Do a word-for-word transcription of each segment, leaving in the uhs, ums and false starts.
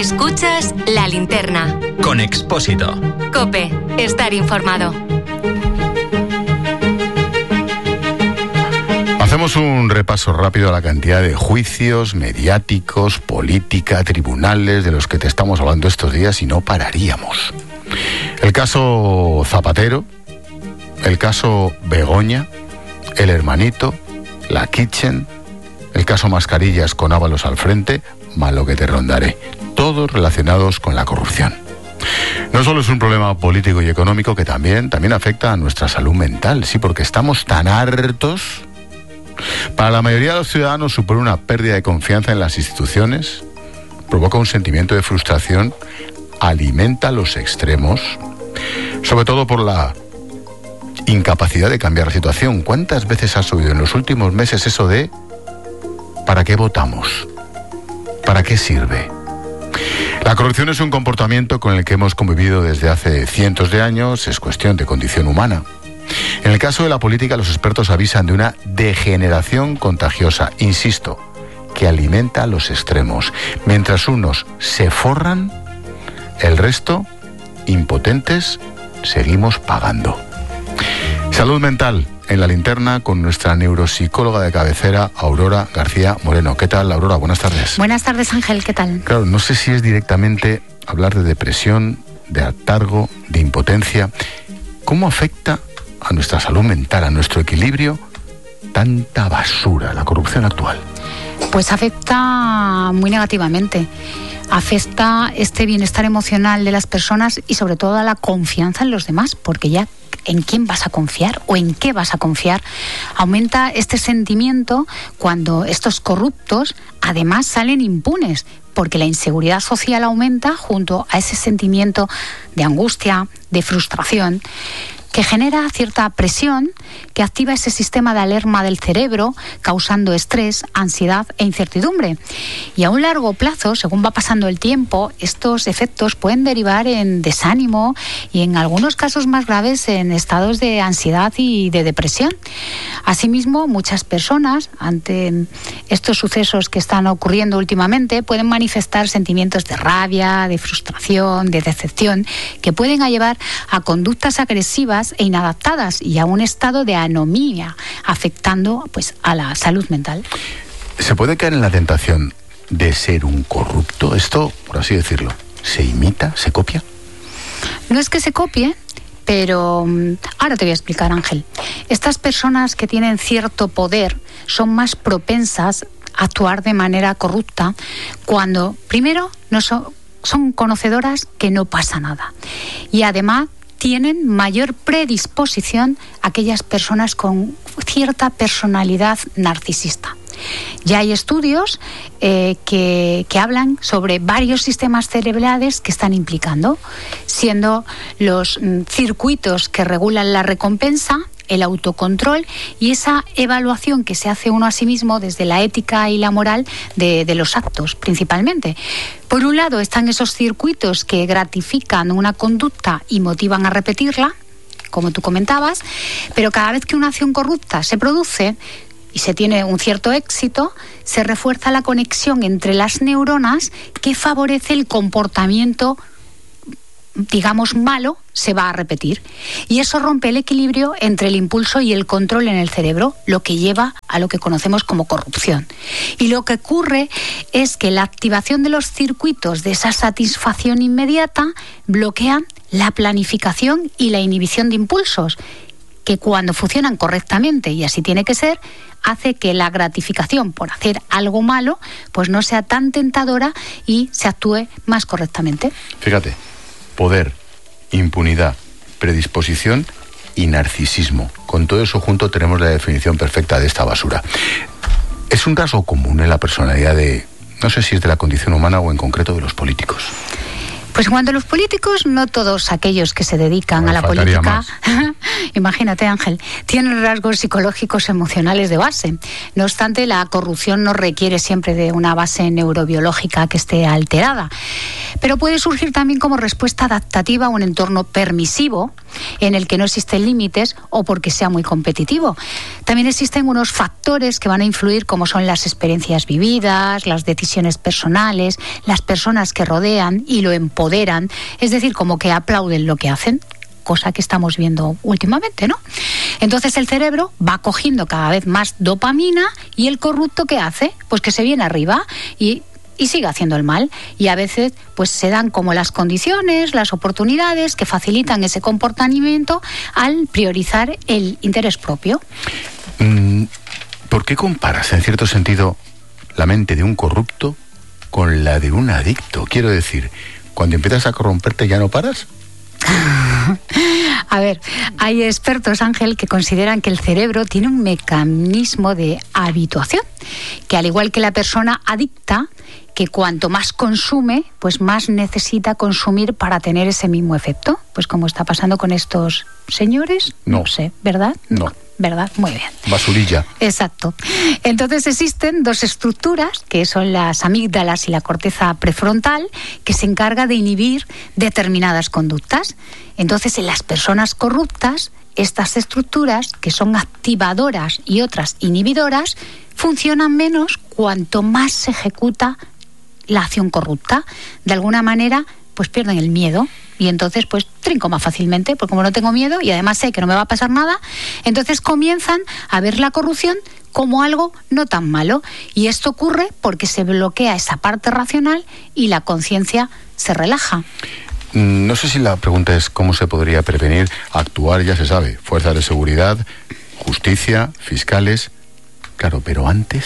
Escuchas La Linterna. Con Expósito. COPE. Estar informado. Hacemos un repaso rápido a la cantidad de juicios mediáticos, política, tribunales de los que te estamos hablando estos días y no pararíamos. El caso Zapatero, el caso Begoña, el hermanito, la Kitchen, el caso Mascarillas con Ábalos al frente, malo que te rondaré. Todos relacionados con la corrupción. No solo es un problema político y económico que también, también afecta a nuestra salud mental, sí, porque estamos tan hartos. Para la mayoría de los ciudadanos supone una pérdida de confianza en las instituciones, provoca un sentimiento de frustración, alimenta los extremos, sobre todo por la incapacidad de cambiar la situación. ¿Cuántas veces has oído en los últimos meses eso de ¿para qué votamos? ¿Para qué sirve? La corrupción es un comportamiento con el que hemos convivido desde hace cientos de años, es cuestión de condición humana. En el caso de la política, los expertos avisan de una degeneración contagiosa, insisto, que alimenta a los extremos. Mientras unos se forran, el resto, impotentes, seguimos pagando. Salud mental en La Linterna con nuestra neuropsicóloga de cabecera, Aurora García Moreno. ¿Qué tal, Aurora? Buenas tardes. Buenas tardes, Ángel. ¿Qué tal? Claro, no sé si es directamente hablar de depresión, de hartazgo, de impotencia. ¿Cómo afecta a nuestra salud mental, a nuestro equilibrio, tanta basura, la corrupción actual? Pues afecta muy negativamente. Afecta este bienestar emocional de las personas y sobre todo a la confianza en los demás, porque ya ¿en quién vas a confiar o en qué vas a confiar? Aumenta este sentimiento cuando estos corruptos además salen impunes, porque la inseguridad social aumenta junto a ese sentimiento de angustia, de frustración, que genera cierta presión que activa ese sistema de alarma del cerebro, causando estrés, ansiedad e incertidumbre. Y a un largo plazo, según va pasando el tiempo, estos efectos pueden derivar en desánimo y en algunos casos más graves en estados de ansiedad y de depresión. Asimismo, muchas personas, ante estos sucesos que están ocurriendo últimamente, pueden manifestar sentimientos de rabia, de frustración, de decepción, que pueden llevar a conductas agresivas e inadaptadas y a un estado de anomia, afectando pues a la salud mental. ¿Se puede caer en la tentación de ser un corrupto? Esto, por así decirlo, ¿se imita, se copia? No es que se copie, pero ahora te voy a explicar, Ángel. Estas personas que tienen cierto poder son más propensas a actuar de manera corrupta cuando, primero, no son, son conocedoras que no pasa nada y además tienen mayor predisposición a aquellas personas con cierta personalidad narcisista. Ya hay estudios eh, que, que hablan sobre varios sistemas cerebrales que están implicando, siendo los mm, circuitos que regulan la recompensa, el autocontrol y esa evaluación que se hace uno a sí mismo desde la ética y la moral de, de los actos, principalmente. Por un lado están esos circuitos que gratifican una conducta y motivan a repetirla, como tú comentabas, pero cada vez que una acción corrupta se produce y se tiene un cierto éxito, se refuerza la conexión entre las neuronas que favorece el comportamiento, digamos, malo, se va a repetir. Y eso rompe el equilibrio entre el impulso y el control en el cerebro, lo que lleva a lo que conocemos como corrupción. Y lo que ocurre es que la activación de los circuitos de esa satisfacción inmediata bloquean la planificación y la inhibición de impulsos, que cuando funcionan correctamente, y así tiene que ser, hace que la gratificación por hacer algo malo pues no sea tan tentadora y se actúe más correctamente. Fíjate, poder, impunidad, predisposición y narcisismo. Con todo eso junto tenemos la definición perfecta de esta basura. Es un rasgo común en la personalidad de, no sé si es de la condición humana o en concreto de los políticos. Pues en cuanto a los políticos, no todos aquellos que se dedican no, a la política, imagínate, Ángel, tienen rasgos psicológicos emocionales de base. No obstante, la corrupción no requiere siempre de una base neurobiológica que esté alterada. Pero puede surgir también como respuesta adaptativa a un entorno permisivo en el que no existen límites o porque sea muy competitivo. También existen unos factores que van a influir, como son las experiencias vividas, las decisiones personales, las personas que rodean y lo empoderan, es decir, como que aplauden lo que hacen, cosa que estamos viendo últimamente, ¿no? Entonces el cerebro va cogiendo cada vez más dopamina y el corrupto, ¿qué hace? Pues que se viene arriba y y sigue haciendo el mal, y a veces pues se dan como las condiciones, las oportunidades que facilitan ese comportamiento al priorizar el interés propio. ¿Por qué comparas, en cierto sentido, la mente de un corrupto con la de un adicto? Quiero decir, cuando empiezas a corromperte, ¿ya no paras? A ver, hay expertos, Ángel, que consideran que el cerebro tiene un mecanismo de habituación, que al igual que la persona adicta, que cuanto más consume, pues más necesita consumir para tener ese mismo efecto. Pues como está pasando con estos señores, no, no sé, ¿verdad? No. ¿Verdad? Muy bien. Basurilla. Exacto. Entonces existen dos estructuras, que son las amígdalas y la corteza prefrontal, que se encarga de inhibir determinadas conductas. Entonces, en las personas corruptas, estas estructuras, que son activadoras y otras inhibidoras, funcionan menos cuanto más se ejecuta la acción corrupta. De alguna manera, pues pierden el miedo y entonces pues trinco más fácilmente, porque como no tengo miedo y además sé que no me va a pasar nada, entonces comienzan a ver la corrupción como algo no tan malo, y esto ocurre porque se bloquea esa parte racional y la conciencia se relaja. No sé si la pregunta es cómo se podría prevenir. Actuar ya se sabe, fuerzas de seguridad, justicia, fiscales, claro, pero antes,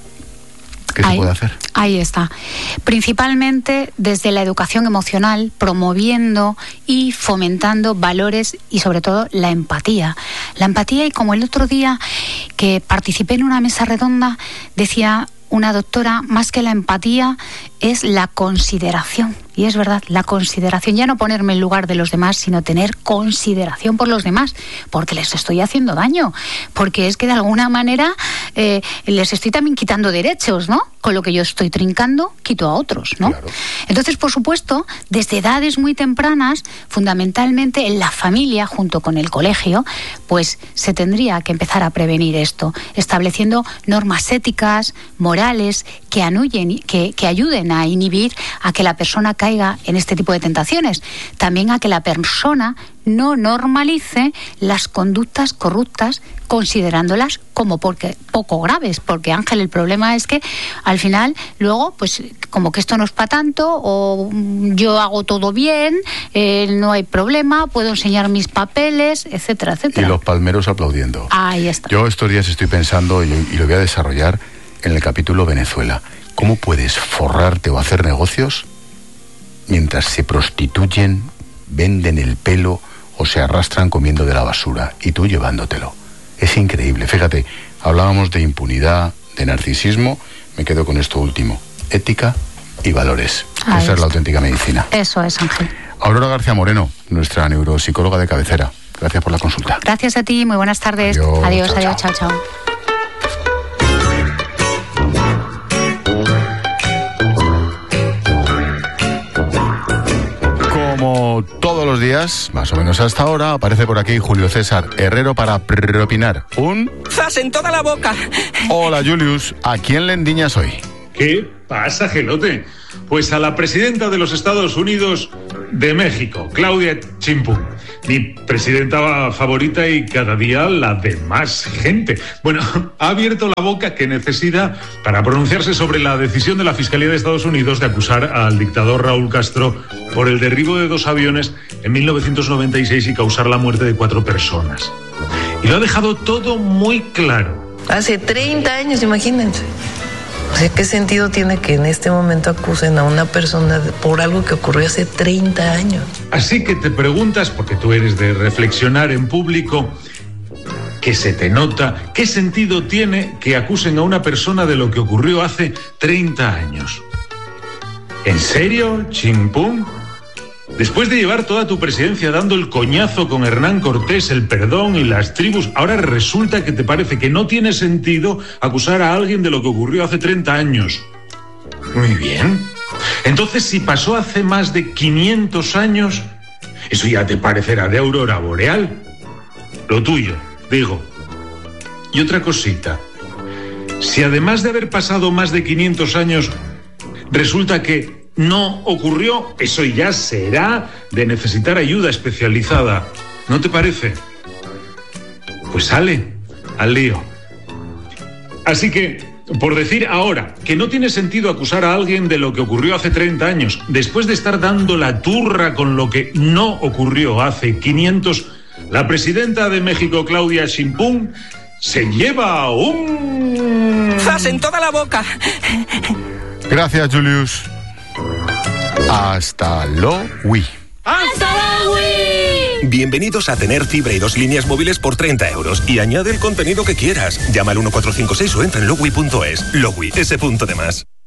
¿qué ahí, se puede hacer? Ahí está. Principalmente desde la educación emocional, promoviendo y fomentando valores y sobre todo la empatía. La empatía, y como el otro día que participé en una mesa redonda, decía una doctora, más que la empatía es la consideración. Y es verdad, la consideración, ya no ponerme en lugar de los demás, sino tener consideración por los demás, porque les estoy haciendo daño, porque es que de alguna manera eh, les estoy también quitando derechos, ¿no? Con lo que yo estoy trincando, quito a otros, ¿no? Claro. Entonces, por supuesto, desde edades muy tempranas, fundamentalmente en la familia, junto con el colegio, pues se tendría que empezar a prevenir esto, estableciendo normas éticas, morales, que, anuyen, que, que ayuden a inhibir a que la persona caiga en este tipo de tentaciones. También a que la persona no normalice las conductas corruptas, considerándolas como porque, poco graves, porque Ángel, el problema es que al final luego pues como que esto no es para tanto, o yo hago todo bien, eh, no hay problema, puedo enseñar mis papeles, etcétera, etcétera. Y los palmeros aplaudiendo. Ahí está. Yo estos días estoy pensando, y, y lo voy a desarrollar en el capítulo Venezuela, ¿cómo puedes forrarte o hacer negocios mientras se prostituyen, venden el pelo o se arrastran comiendo de la basura y tú llevándotelo? Es increíble. Fíjate, hablábamos de impunidad, de narcisismo, me quedo con esto último, ética y valores. Ahí Esa está. es la auténtica medicina. Eso es, Ángel. Aurora García Moreno, nuestra neuropsicóloga de cabecera. Gracias por la consulta. Gracias a ti, muy buenas tardes. Adiós, adiós, chao, adiós, chao. chao, chao. Como todos los días, más o menos hasta ahora, aparece por aquí Julio César Herrero para propinar un... ¡Zas en toda la boca! Hola, Julius, ¿a quién le endiñas hoy? ¿Qué pasa, gelote? Pues a la presidenta de los Estados Unidos de México, Claudia Sheinbaum. Mi presidenta favorita y cada día la de más gente. Bueno, ha abierto la boca que necesita para pronunciarse sobre la decisión de la Fiscalía de Estados Unidos de acusar al dictador Raúl Castro por el derribo de dos aviones en mil novecientos noventa y seis y causar la muerte de cuatro personas. Y lo ha dejado todo muy claro. Hace treinta años, imagínense. O sea, ¿qué sentido tiene que en este momento acusen a una persona por algo que ocurrió hace treinta años? Así que te preguntas, porque tú eres de reflexionar en público, que se te nota, ¿qué sentido tiene que acusen a una persona de lo que ocurrió hace treinta años? ¿En serio, Sheinbaum? Después de llevar toda tu presidencia dando el coñazo con Hernán Cortés, el perdón y las tribus, ahora resulta que te parece que no tiene sentido acusar a alguien de lo que ocurrió hace treinta años. Muy bien, Entonces, si pasó hace más de quinientos años, eso ya te parecerá de aurora boreal. Lo tuyo, digo. Y otra cosita. Si además de haber pasado más de quinientos años, resulta que no ocurrió, eso ya será de necesitar ayuda especializada. ¿No te parece? Pues sale, al lío. Así que, por decir ahora que no tiene sentido acusar a alguien de lo que ocurrió hace treinta años, después de estar dando la turra con lo que no ocurrió hace quinientos, la presidenta de México, Claudia Sheinbaum, se lleva un... ¡zas en toda la boca! Gracias, Julius. Hasta lo Wii. ¡Hasta la Wii! Bienvenidos a tener fibra y dos líneas móviles por treinta euros y añade el contenido que quieras. Llama al uno cuatro cinco seis o entra en lowi punto es. Lowi, ese punto de más.